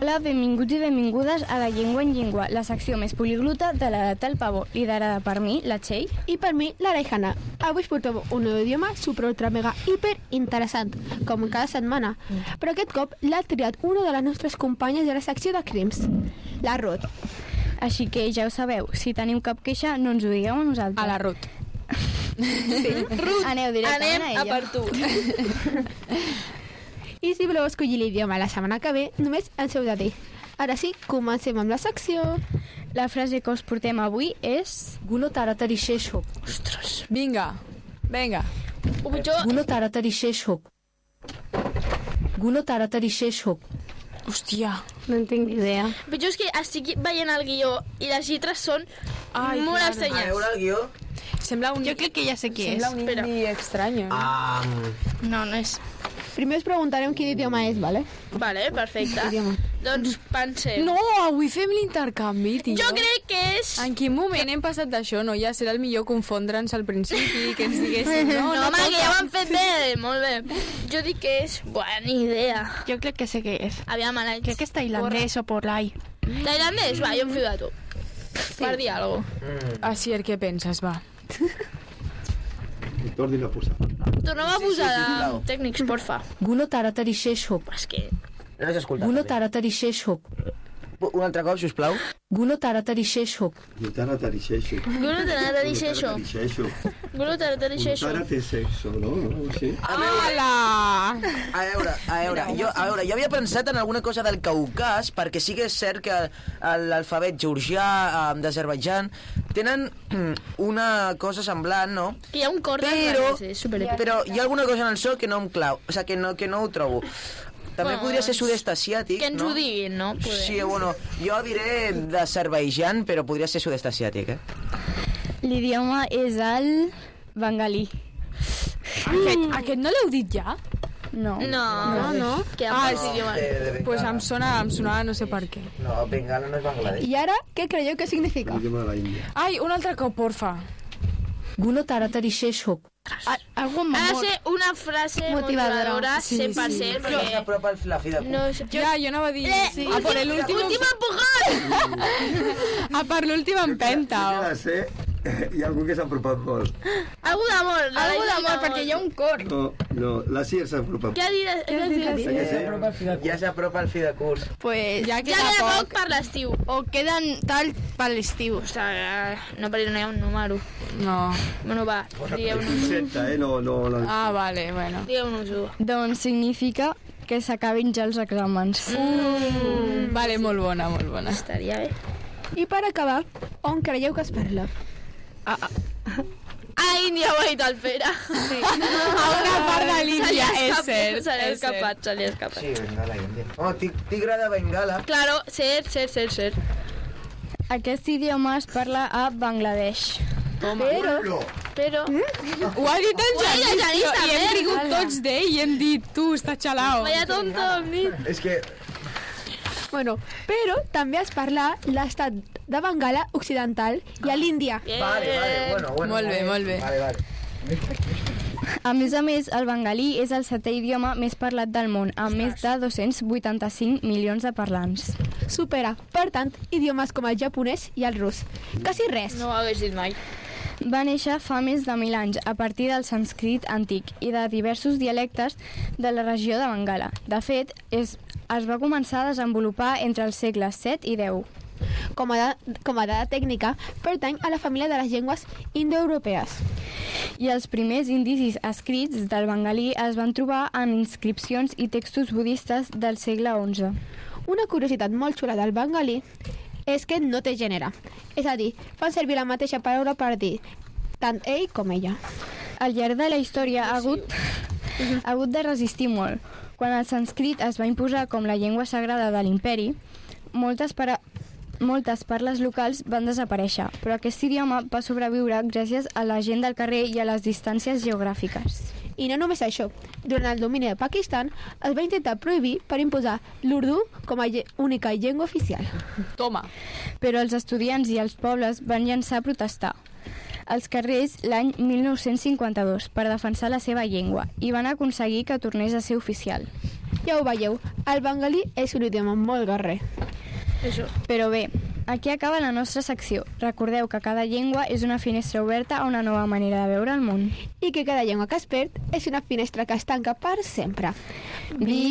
Hola, benvinguts i benvingudes a La Llengua en Llengua, la secció més poliglota de l'edat del pavó, liderada per mi, la Txell. I per mi, la Rejana. Avui us portem un nou idioma super ultra mega hiper interessant, com cada setmana. Però aquest cop l'ha triat una de les nostres companyes de la secció de crims, la Ruth. Així que ja ho sabeu, si teniu cap queixa no ens ho digueu a nosaltres. A la Ruth. Sí. Ruth, aneu directament a ella. Anem a per tu. I si voleu escollir l'idioma la setmana que ve, només ens heu de dir. Ara sí, comencem amb la secció. La frase que us portem avui és... Gulo taratari-sheshok. Ostres. Vinga. Gulo taratari-sheshok. Gulo taratari-sheshok. Hòstia. No en tinc ni idea. Però és que estic veient el guió i les lletres són molt A estranyes. veure el guió. Sembla un... Jo crec que ja sé qui és. Sembla un indi estrany, no? No, no és. Primer us preguntarem quin idioma és, vale? Vale, perfecte. Idioma. Doncs pensem. No, avui fem l'intercanvi, tio. Jo crec que és... En quin moment hem passat d'això, no? Ja serà el millor confondre'ns al principi, que ens diguessin, no? No, home, que ja ho han fet bé, molt bé. Jo dic que és... Buah, ni idea. Jo crec que sé què és. Aviam, Alex. Crec que és tailandès o polai. Tailandès? Va, jo em fio de tu. Per dir alguna cosa. Asier, què penses, va? Torni a posar. Tornem a posar sisplau. tècnics, porfa. Gulo taratari-sheshok. És que... No has escoltat. Gulo taratari-sheshok. Un altre cop, sisplau. Gulo taratari-sheshok. Gutara tarisexo. Gulu taratari sexo. Gulu taratari sexo. Gutara té sexo, no? Sí. Hola! A veure, jo havia pensat en alguna cosa del Caucas, perquè sí que és cert que l'alfabet georgià d'Azerbaidjan tenen una cosa semblant, no? Que hi ha un cor Però hi ha alguna cosa en el so que no em clau, o sigui, que no ho trobo. També podria ser sud-est asiàtic, que ens no? ho diguin, no? Sí, bueno, jo diré d'Azerbaidjan, però podria ser sud-est asiàtic, L'idioma és el bengalí. Aquest no l'heu dit ja? No. No. Que Sí, Pues em sonava no sé per què. No, Bengala no és Bangladesh. I ara, què creieu que significa? L'idioma de la Índia. Ai, un altre cop, porfa. Gulo taratari-sheshok. Algú amb ha de amor. ser una frase motivadora, Sí, 100%, sí. perquè... S'apropa la fi de curs. No, sé. Ja, jo anava a dir... A per l'últim... Últim empujón! A per l'última empenta. Jo ja la sé, hi ha algú que s'ha apropat molt. Algú d'amor. Algú d'amor, perquè hi ha un cor. No, la Cier s'ha apropat. Què ha dit? Ja s'apropa el fi de curs. Pues Ja Ja queda queda poc poc. per l'estiu. o queden tal per l'estiu. Ostres, no, perquè no hi ha un número. No. Bueno, va, digueu-nos. Senta, no. Ah, vale, bueno. Digueu-nos-ho. Doncs significa que s'acabin ja els exàmens. Vale, molt bona, molt bona. Estaria bé. I per acabar, on creieu que es parla? A Índia ho ha dit el Pere. A una part de l'Índia, és cert. Se li ha és cert. escapat. Sí, Bengala, Índia. Oh, tigre de Bengala. Claro, cert. Aquest idioma es parla a Bangladesh. Però... Ho ha dit el Ho ha dit el Genís, Genís, tio, i també. hem rigut tots d'ell i hem dit, tu, està xalao. Vaya tonto, hem dit. És que... Bueno, però també es parla l'estat de Bengala Occidental i a l'Índia. Vale, bueno. Molt bé, molt bé. Vale. A més, el bengalí és el setè idioma més parlat del món, amb més de 285 milions de parlants. Supera, per tant, idiomes com el japonès i el rus. Quasi res. No ho hagués dit mai. Va néixer fa més de 1.000 anys a partir del sànscrit antic i de diversos dialectes de la regió de Bengala. De fet, es va començar a desenvolupar entre els segles 7 i 10. Com a dada tècnica, pertany a la família de les llengües indoeuropees. I els primers indicis escrits del bengalí es van trobar en inscripcions i textos budistes del segle XI. Una curiositat molt xula del bengalí és que no té gènere. És a dir, fan servir la mateixa paraula per dir tant ell com ella. Al llarg de la història ha hagut de resistir molt. Quan el sànscrit es va imposar com la llengua sagrada de l'imperi, moltes parles locals van desaparèixer, però aquest idioma va sobreviure gràcies a la gent del carrer i a les distàncies geogràfiques. I no només això. Durant el domini de Pakistan es va intentar prohibir per imposar l'urdú com a única llengua oficial. Toma. Però els estudiants i els pobles van llançar a protestar als carrers l'any 1952 per defensar la seva llengua i van aconseguir que tornés a ser oficial. Ja ho veieu, el bengalí és un idioma molt guerrer. Però bé, aquí acaba la nostra secció. Recordeu que cada llengua és una finestra oberta a una nova manera de veure el món. I que cada llengua que es perd és una finestra que es tanca per sempre.